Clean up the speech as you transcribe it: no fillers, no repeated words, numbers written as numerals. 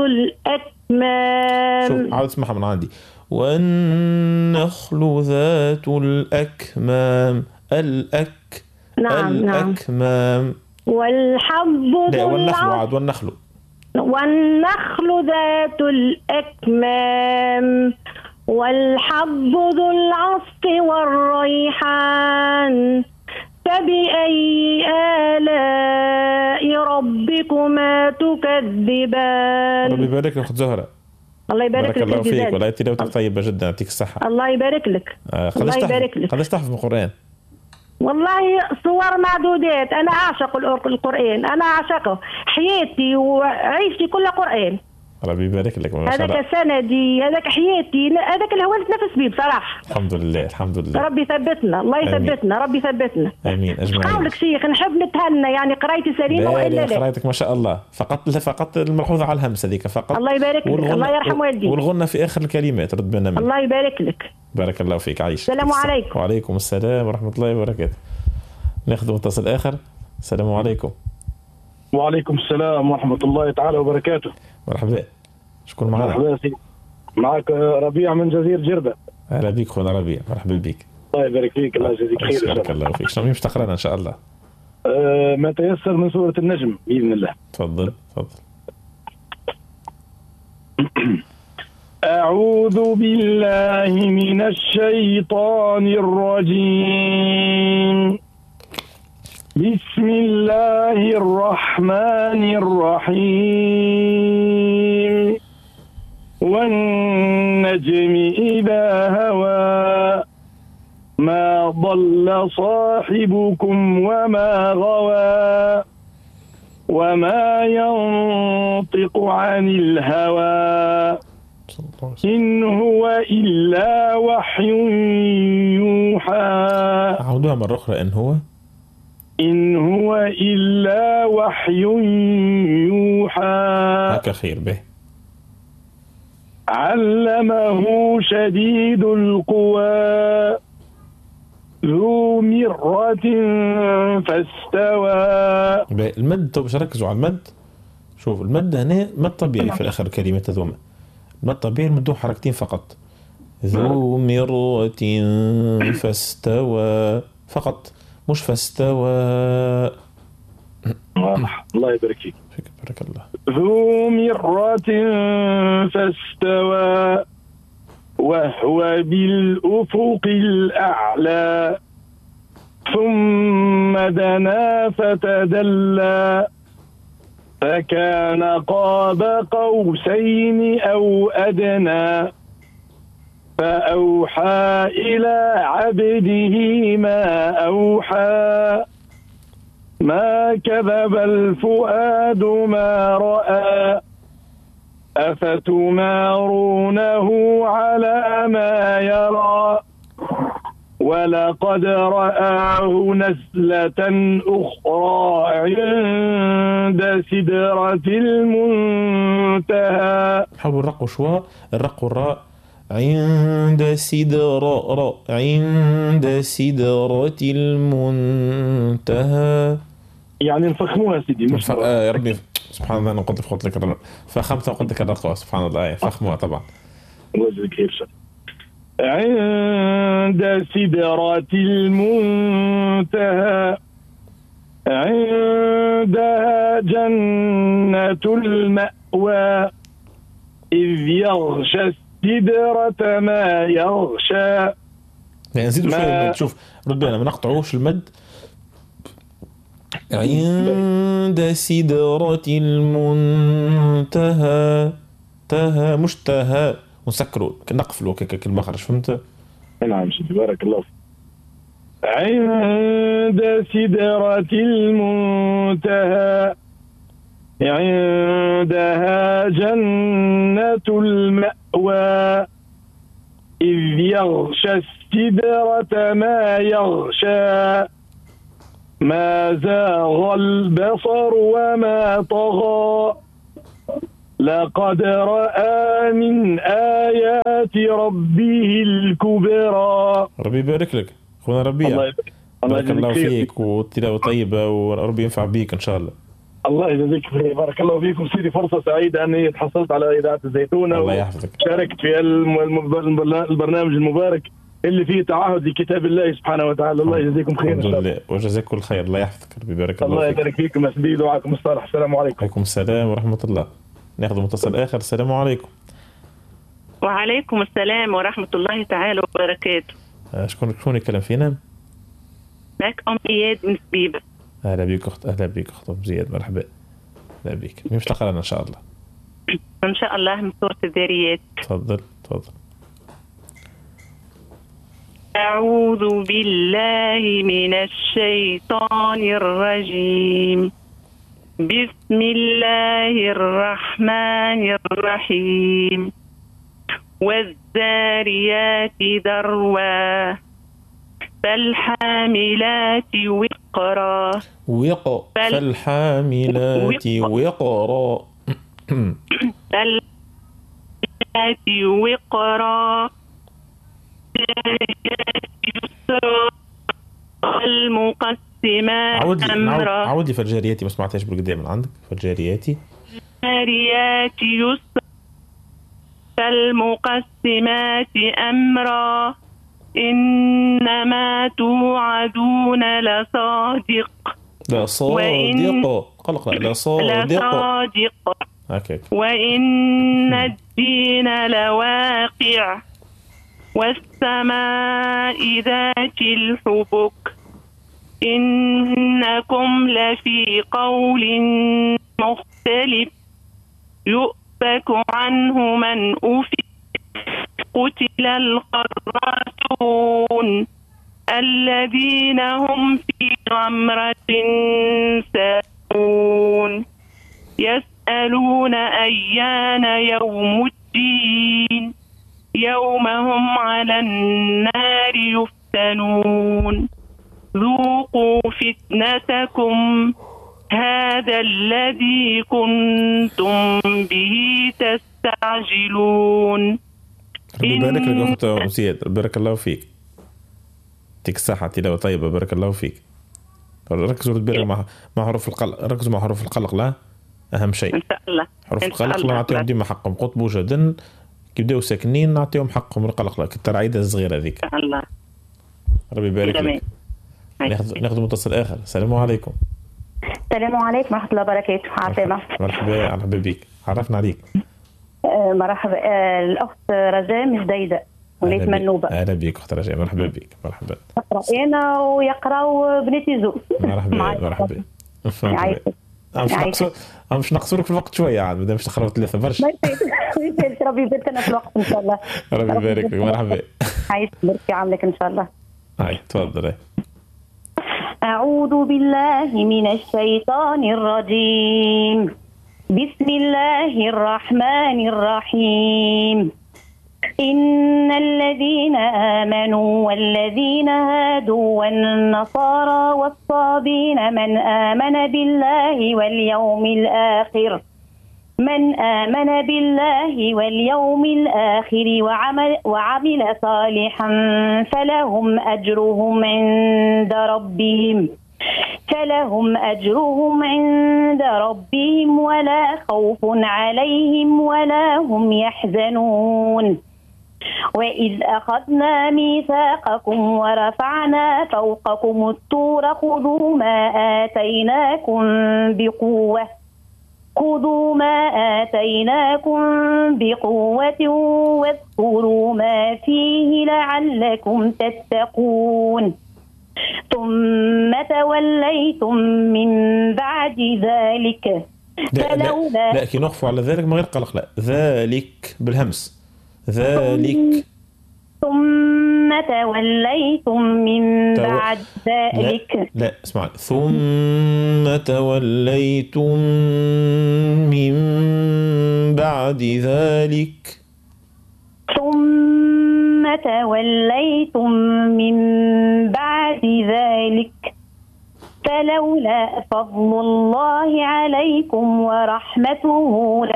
الأكمام. شوف عاود اسمعها من عندي. والنخل ذات الأكمام. نعم الأكمام. والحب لا والنخل عاد والنخل ذات الأكمام والحب ذو العصف والريحان فبأي آلاء ربكما تكذبان. ربي يبارك لك زهرة. الله يبارك لك. بارك الله فيك ولا تلاوتك طيبة جدا يعطيك الصحة. الله يبارك لك. الله يبارك لك. قداش تحفظ من القرآن؟ والله صور معدودات. أنا أعشق القرآن، أنا أعشقه، حياتي وعيشتي كلها قرآن. ربي يبارك لك. هذاك سندي، هذاك حياتي، هذاك الهوى نتنفس بيه بصراحة. الحمد لله الحمد لله. ربي يثبتنا، الله يثبتنا، ربي يثبتنا. آمين أجمعين. قولك شيخ نحب نتهنى، يعني قرايتي سليمة وإلا لا؟ قرايتك ما شاء الله، فقط الملحوظة على الهمس هذيك فقط. الله يبارك لك، الله يرحم والديك. والغنى في آخر الكلمات رد بنا منه. الله يبارك لك. بارك الله فيك. عايش. السلام عليكم. وعليكم السلام ورحمة الله وبركاته. ناخذ متصل آخر. السلام عليكم. وعليكم السلام ورحمة الله تعالى وبركاته. مرحبا. شكون معنا؟ مرحبا سيدي. معك ربيع من جزيرة جربة. أهلا بك خونا ربيع، مرحبا بك. الله يبارك فيك، الله يجزيك خير. بارك الله فيك. شنو باش تقرانا إن شاء الله؟ ما تيسر من سورة النجم بإذن الله. تفضل. أعوذ بالله من الشيطان الرجيم. بسم الله الرحمن الرحيم. والنجم إذا هوى ما ضل صاحبكم وما غوى وما ينطق عن الهوى إن هو إلا وحي يوحى. أعودها مرة أخرى. إن هو إلا وحي يوحى. هكا خير به. علمه شديد القوى ذو مرة فاستوى. المد باش نركزوا على المد. شوف المد هنا مد طبيعي في الآخر الكلمة هذوما. المد طبيعي مدوه حركتين فقط. ذو مرة فاستوى فقط، مش فاستوى. الله يبارك فيك. بارك الله. ذو مرة فاستوى وهو بالأفق الأعلى ثم دنا فتدلى فكان قاب قوسين أو أدنى فأوحى إلى عبده ما أوحى ما كذب الفؤاد ما رأى أفتمارونه على ما يرى ولقد رآه نزلة أخرى عند سدرة المنتهى. حاول الرق شوى، الرق والراء. عند سدرة عند سدرة المنتهى. يعني نفخموها سيدي مش يا ربي سبحان الله. أنا قلت لك فخمتها وقلت لك الرقوة سبحان الله. فخموها طبعا. وجهك خير. عند سدرة المنتهى عندها جنة المأوى إذ يغشى السدرة ما يغشى. يعني نزيدوا شوية المد. شوف ربنا ما نقطعوش المد. عند سدرة المنتهى. تها مش تها ونسكروا نقفلوا كالمخرج. فهمت؟ نعم سيدي بارك الله فيك. عند سدرة المنتهى عندها جنة المأوى إذ يغشى السدرة ما يغشى ما زاغ البصر وما طغى لقد رأى من آيات ربه الكبرى. ربي يبارك لك خونا ربيع. الله بارك الله فيك والتلاوة طيبة وربي ينفع بيك إن شاء الله. الله يجزيك خير، بارك الله فيكم سيدي. فرصة سعيدة أني تحصلت على إذاعة الزيتونة الله يحفظك. وشاركت في البرنامج المبارك اللي فيه تعهد لكتاب الله سبحانه وتعالى. الله يجزيكم خير. الحمد لله وجزاك كل خير. الله يحفظك، ربي يبارك الله يبارك فيكم يا سيدي، دعاكم الصالح. السلام عليكم. عليكم السلام ورحمة الله. ناخذ متصل آخر. السلام عليكم. وعليكم السلام ورحمة الله تعالى وبركاته. شكون يتكلم فينا؟ معك أم إياد من سبيبة. أهلا بك أخت. أهلا بك أخت أم زياد، مرحبا. أهلا بك. مش تقرأنا إن شاء الله؟ إن شاء الله من سورة الذاريات. تفضل تفضل. أعوذ بالله من الشيطان الرجيم. بسم الله الرحمن الرحيم. والذاريات ذروا فالحاملات وقرا فالحاملات وقرا فالحاملات وقرا المقسمات أمرا. عودي فالجارياتي، ما سمعتهاش بالقدام من عندك. فالجارياتي يسرا فالمقسمات أمرا إنما توعدون لصادق. لا صادق. قلق. لا صادق. هكاك. وإن الدين لواقع والسماء ذات الحبك إنكم لفي قول مختلف يؤفك عنه من أفك. قتل الخراسون الذين هم في غمرة ساهون يسألون أيان يوم الدين يوم هم على النار يفتنون ذوقوا فتنتكم هذا الذي كنتم به تستعجلون. بارك لك أخت زياد، بارك الله فيك. يعطيك الصحة، تلاوة طيبة، بارك الله فيك. ركزوا مع حروف القلق، ركزوا مع حروف القلق، لا أهم شيء. إن شاء الله. حروف القلق لا نعطيهم ديما حقهم. قطبوا جدا كي بداو ساكنين نعطيهم حقهم. القلق لك الترعيدة الصغيرة ذيك. إن شاء الله. ربي يبارك لك. ناخذ متصل آخر. السلام عليكم. السلام عليكم ورحمة الله وبركاته. عافية. مرحبا بك. عرفنا عليك. مرحبا. الأخت رجاء من جديدة وليت منوبة. أهلا بك أخت رجاء، مرحبا بك. مرحبا. أقرأ أنا ويقرأوا بنتي زو. مرحبا. مش نقصرك في الوقت شوية عاد مادام مش تقرأوا ثلاثة برشا. ما يصير. ربي يبارك لنا في الوقت إن شاء الله. ربي يبارك لك. مرحبا. عايش بركي عاملك إن شاء الله. هاي تفضل. أعوذ بالله من الشيطان الرجيم. بسم الله الرحمن الرحيم. إن الذين آمنوا والذين هادوا والنصارى والصابين من آمن بالله واليوم الآخر وعمل صالحا فلهم أجرهم عند ربهم ولا خوف عليهم ولا هم يحزنون. وإذ أخذنا ميثاقكم ورفعنا فوقكم الطور خذوا ما آتيناكم بقوة واذكروا ما فيه لعلكم تتقون. ثم توليتم من بعد ذلك لا كي نخفوا على ذلك من غير قلق. لا ذلك بالهمس. ذلك. ثم توليتم من بعد ذلك. لا اسمع. ثم توليتم من بعد ذلك. ثم توليتم من بعد ذلك فلولا فضل الله عليكم ورحمته